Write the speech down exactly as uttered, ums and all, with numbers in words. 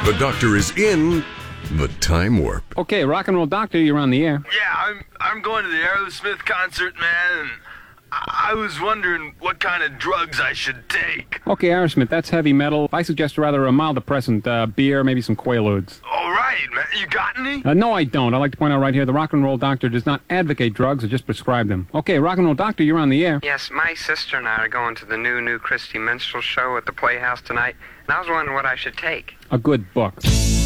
The doctor is in the time warp. Okay, rock and roll doctor, you're on the air. Yeah, I'm I'm going to the Aerosmith concert, man, and I, I was wondering what kind of drugs I should take. Okay, Aerosmith, that's heavy metal. I suggest rather a mild depressant, uh, beer, maybe some Quaaludes. All right, man. You got any? Uh, no, I don't. I'd like to point out right here, the rock and roll doctor does not advocate drugs or just prescribe them. Okay, rock and roll doctor, you're on the air. Yes, my sister and I are going to the new New Christy Minstrel show at the Playhouse tonight, and I was wondering what I should take. A good book.